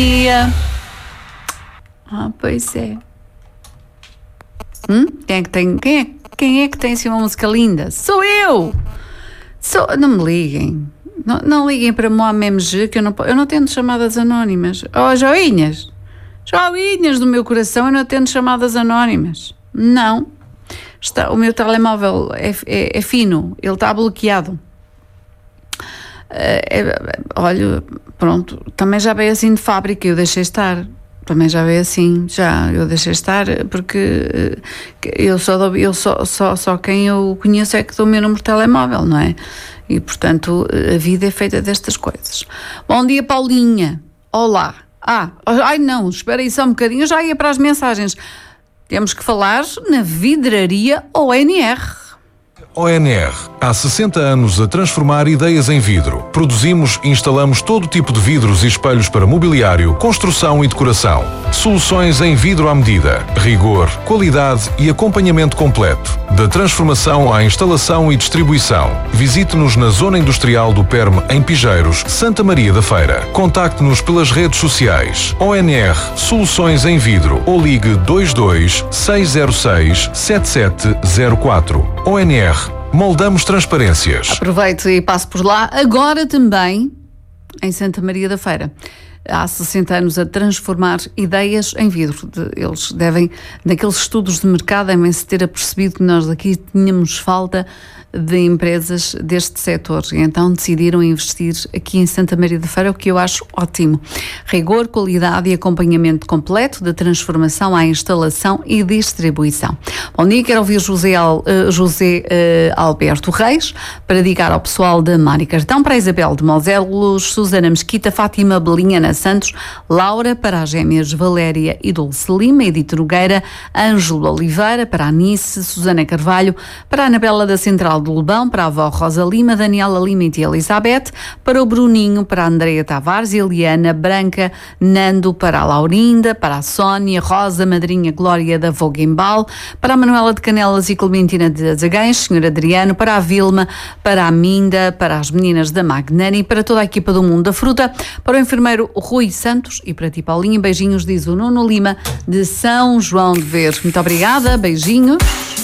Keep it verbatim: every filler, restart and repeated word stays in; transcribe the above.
dia. Ah, pois é. Hum? Quem é que tem, quem é, quem é que tem assim uma música linda? Sou eu! Sou, não me liguem. Não, não liguem para o M M G, que eu não, eu não tenho chamadas anónimas. Oh, joinhas! Joinhas do meu coração, eu não tenho chamadas anónimas. Não. Está, o meu telemóvel é, é, é fino, ele está bloqueado. É, é, olha, pronto, também já veio assim de fábrica, eu deixei estar. Também já veio assim, já, eu deixei estar, porque eu só, dou, eu só, só, só quem eu conheço é que dou o meu número de telemóvel, não é? E, portanto, a vida é feita destas coisas. Bom dia, Paulinha. Olá. Ah, ai não, espera aí só um bocadinho, eu já ia para as mensagens. Temos que falar na vidraria O N R. O N R. Há sessenta anos a transformar ideias em vidro. Produzimos e instalamos todo tipo de vidros e espelhos para mobiliário, construção e decoração. Soluções em vidro à medida. Rigor, qualidade e acompanhamento completo. Da transformação à instalação e distribuição. Visite-nos na Zona Industrial do Perme, em Pijeiros, Santa Maria da Feira. Contacte-nos pelas redes sociais. O N R. Soluções em vidro. Ou ligue dois dois seis zero seis sete sete zero quatro. O N R. Moldamos transparências. Aproveito e passo por lá. Agora também em Santa Maria da Feira. Há sessenta anos a transformar ideias em vidro. Eles devem, naqueles estudos de mercado, devem-se ter apercebido que nós aqui tínhamos falta de empresas deste setor. E então decidiram investir aqui em Santa Maria da Feira, o que eu acho ótimo. Rigor, qualidade e acompanhamento completo da transformação à instalação e distribuição. Bom dia, quero ouvir José, uh, José uh, Alberto Reis para dedicar ao pessoal da Mari Cartão, para a Isabel de Moselos, Susana Mesquita, Fátima Belinha Ana Santos, Laura para as gêmeas Valéria e Dulce Lima, Edith Nogueira, Ângelo Oliveira, para a Anice, Susana Carvalho, para a Anabela da Central do Lebão, para a avó Rosa Lima, Daniela Lima e tia Elizabeth, para o Bruninho, para a Andreia Tavares, Eliana Branca, Nando, para a Laurinda, para a Sónia, Rosa, Madrinha Glória da Voguembal, para a Manuela de Canelas e Clementina de Azagães, senhor Adriano, para a Vilma, para a Minda, para as meninas da Magnani, para toda a equipa do Mundo da Fruta, para o enfermeiro Rui Santos e para ti, Paulinha, beijinhos, diz o Nuno Lima de São João de Ver. Muito obrigada, beijinhos.